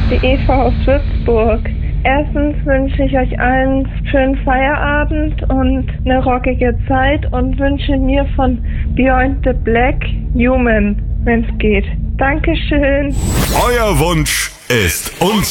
ist die Eva aus Würzburg. Erstens wünsche ich euch allen schönen Feierabend und eine rockige Zeit und wünsche mir von Beyond the Black Human, wenn es geht. Dankeschön. Euer Wunsch ist unser